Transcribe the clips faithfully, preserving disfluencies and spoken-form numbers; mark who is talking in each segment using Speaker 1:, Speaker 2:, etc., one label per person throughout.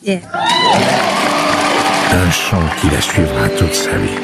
Speaker 1: Yeah.
Speaker 2: Un chant qui la suivra toute sa vie.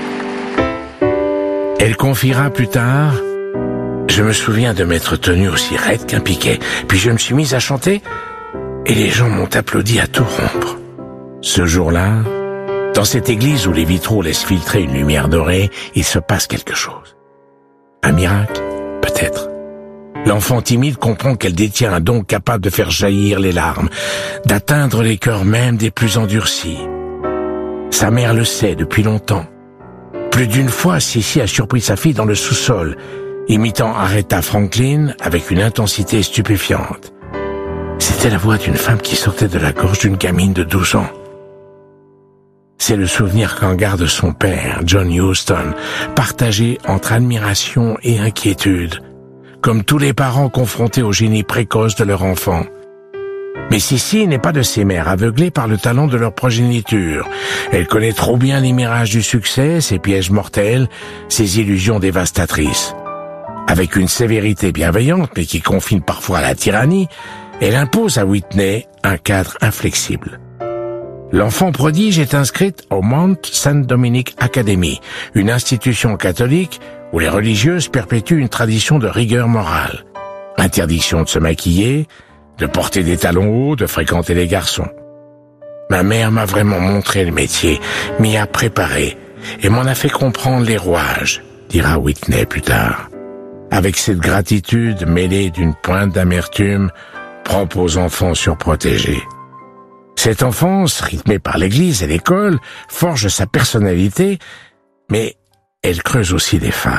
Speaker 2: Elle confiera plus tard: je me souviens de m'être tenu aussi raide qu'un piquet, puis je me suis mise à chanter et les gens m'ont applaudi à tout rompre. Ce jour-là, dans cette église où les vitraux laissent filtrer une lumière dorée, il se passe quelque chose. Un miracle, peut-être. L'enfant timide comprend qu'elle détient un don capable de faire jaillir les larmes, d'atteindre les cœurs même des plus endurcis. Sa mère le sait depuis longtemps. Plus d'une fois, Sissi a surpris sa fille dans le sous-sol, imitant Aretha Franklin avec une intensité stupéfiante. C'était la voix d'une femme qui sortait de la gorge d'une gamine de douze ans. C'est le souvenir qu'en garde son père, John Huston, partagé entre admiration et inquiétude, comme tous les parents confrontés au génie précoce de leur enfant. Mais Sissi n'est pas de ces mères aveuglées par le talent de leur progéniture. Elle connaît trop bien les mirages du succès, ses pièges mortels, ses illusions dévastatrices. Avec une sévérité bienveillante, mais qui confine parfois à la tyrannie, elle impose à Whitney un cadre inflexible. L'enfant prodige est inscrite au Mount Saint Dominic Academy, une institution catholique où les religieuses perpétuent une tradition de rigueur morale. Interdiction de se maquiller, de porter des talons hauts, de fréquenter les garçons. Ma mère m'a vraiment montré le métier, m'y a préparé et m'en a fait comprendre les rouages, dira Whitney plus tard, avec cette gratitude mêlée d'une pointe d'amertume propre aux enfants surprotégés. Cette enfance, rythmée par l'église et l'école, forge sa personnalité, mais elle creuse aussi des failles.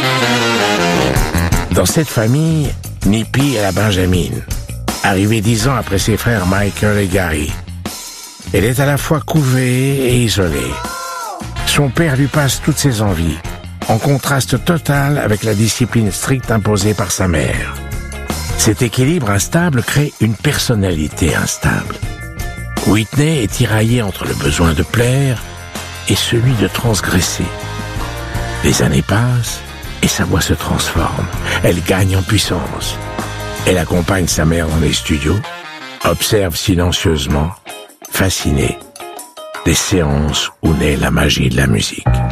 Speaker 2: Dans cette famille, Nippy est la Benjamine, arrivée dix ans après ses frères Michael et Gary. Elle est à la fois couvée et isolée. Son père lui passe toutes ses envies, en contraste total avec la discipline stricte imposée par sa mère. Cet équilibre instable crée une personnalité instable. Whitney est tiraillée entre le besoin de plaire et celui de transgresser. Les années passent et sa voix se transforme. Elle gagne en puissance. Elle accompagne sa mère dans les studios, observe silencieusement, fascinée, des séances où naît la magie de la musique.